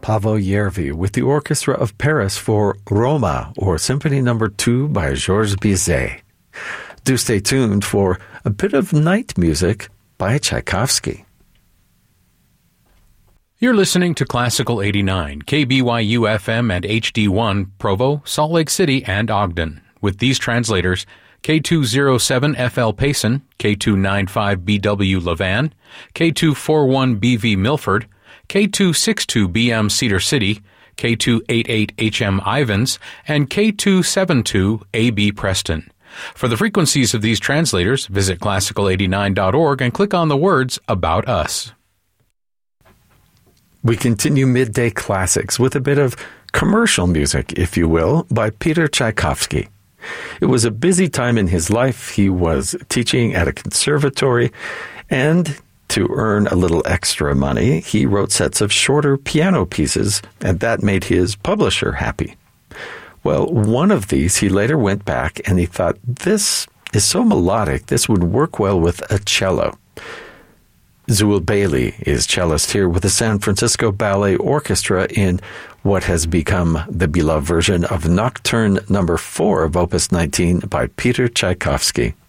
Pavel Yervi with the Orchestra of Paris for Roma, or Symphony No. 2 by Georges Bizet. Do stay tuned for a bit of night music by Tchaikovsky. You're listening to Classical 89, KBYU-FM and HD1, Provo, Salt Lake City, and Ogden, with these translators: K207FL Payson, K295BW Levan, K241BV Milford, K262BM Cedar City, K288HM Ivans, and K272AB Preston. For the frequencies of these translators, visit classical89.org and click on the words About Us. We continue Midday Classics with a bit of commercial music, if you will, by Peter Tchaikovsky. It was a busy time in his life. He was teaching at a conservatory, and to earn a little extra money, he wrote sets of shorter piano pieces, and that made his publisher happy. Well, one of these, he later went back and he thought, this is so melodic, this would work well with a cello. Zuill Bailey is cellist here with the San Francisco Ballet Orchestra in what has become the beloved version of Nocturne No. 4 of Opus 19 by Peter Tchaikovsky.